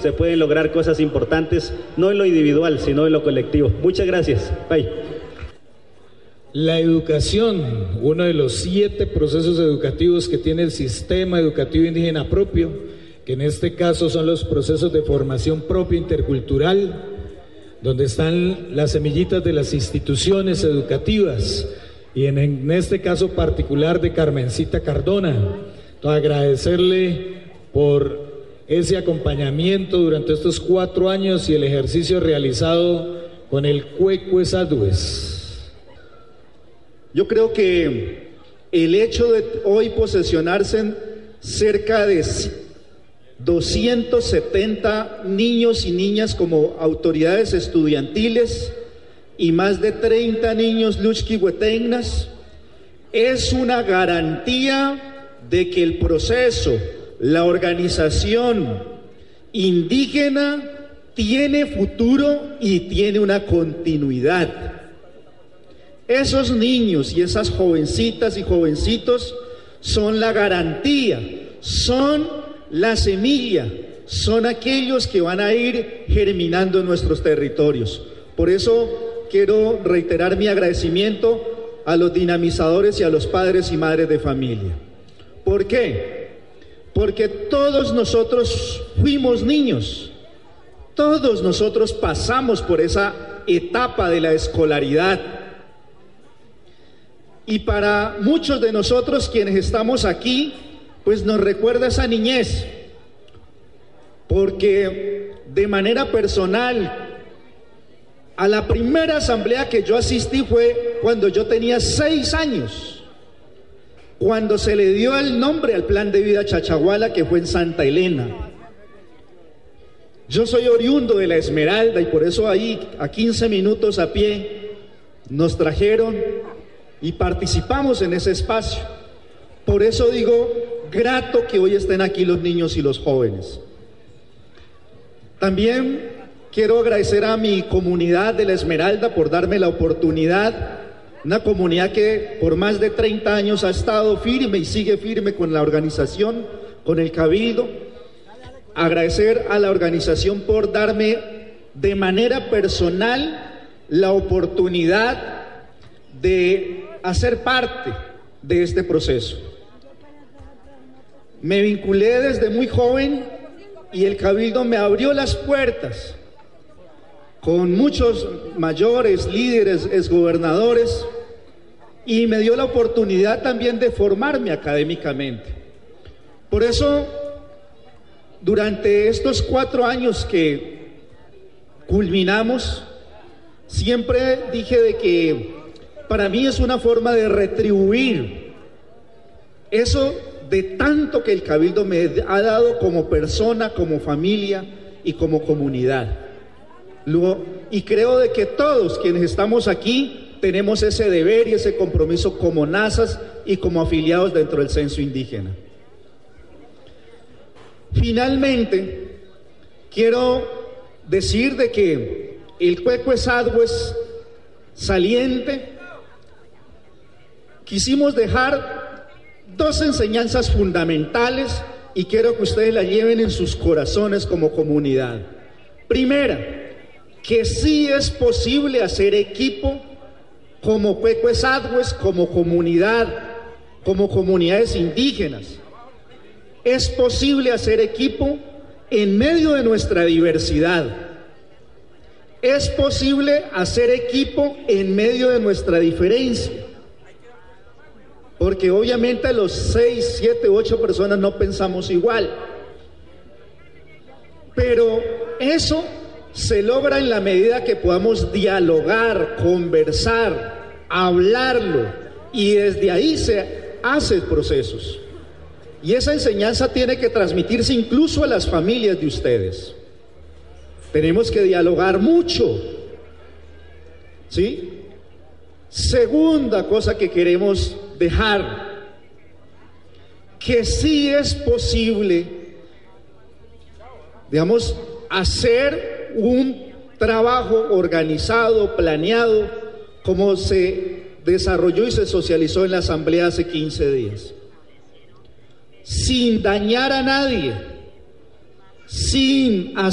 se pueden lograr cosas importantes, no en lo individual, sino en lo colectivo. Muchas gracias. Bye. La educación, uno de los 7 procesos educativos que tiene el sistema educativo indígena propio, que en este caso son los procesos de formación propia intercultural, donde están las semillitas de las instituciones educativas, y en este caso particular de Carmencita Cardona. Entonces, agradecerle por ese acompañamiento durante estos 4 años y el ejercicio realizado con el Cuecue Sadhues. Yo creo que el hecho de hoy posesionarse en cerca de 270 niños y niñas como autoridades estudiantiles y más de 30 niños luchquihuetengas es una garantía de que el proceso, la organización indígena tiene futuro y tiene una continuidad. Esos niños y esas jovencitas y jovencitos son la garantía, son la semilla, son aquellos que van a ir germinando en nuestros territorios. Por eso quiero reiterar mi agradecimiento a los dinamizadores y a los padres y madres de familia. ¿Por qué? Porque todos nosotros fuimos niños, todos nosotros pasamos por esa etapa de la escolaridad. Y para muchos de nosotros quienes estamos aquí, pues nos recuerda esa niñez, porque de manera personal, a la primera asamblea que yo asistí fue cuando yo tenía 6 años, cuando se le dio el nombre al Plan de Vida Chachaguala, que fue en Santa Elena. Yo soy oriundo de La Esmeralda y por eso ahí, a 15 minutos a pie, nos trajeron y participamos en ese espacio. Por eso digo, grato que hoy estén aquí los niños y los jóvenes. También quiero agradecer a mi comunidad de La Esmeralda por darme la oportunidad, una comunidad que por más de 30 años ha estado firme y sigue firme con la organización, con el Cabildo. Agradecer a la organización por darme de manera personal la oportunidad de hacer parte de este proceso. Me vinculé desde muy joven y el Cabildo me abrió las puertas con muchos mayores, líderes, exgobernadores, y me dio la oportunidad también de formarme académicamente. Por eso, durante estos 4 años que culminamos, siempre dije de que para mí es una forma de retribuir eso de tanto que el Cabildo me ha dado como persona, como familia y como comunidad. Y creo de que todos quienes estamos aquí tenemos ese deber y ese compromiso como nazas y como afiliados dentro del censo indígena. Finalmente, quiero decir de que el Cuecue Sadhues saliente quisimos dejar 2 enseñanzas fundamentales y quiero que ustedes las lleven en sus corazones como comunidad. Primera, que sí es posible hacer equipo como Cuecue Sadhues, como comunidad, como comunidades indígenas. Es posible hacer equipo en medio de nuestra diversidad. Es posible hacer equipo en medio de nuestra diferencia. Porque obviamente los 6, 7, 8 personas no pensamos igual. Pero eso se logra en la medida que podamos dialogar, conversar, hablarlo, y desde ahí se hacen procesos. Y esa enseñanza tiene que transmitirse incluso a las familias de ustedes. Tenemos que dialogar mucho, ¿sí? Segunda cosa que queremos dejar, que sí es posible, digamos, hacer un trabajo organizado, planeado, como se desarrolló y se socializó en la asamblea hace 15 días, sin dañar a nadie, sin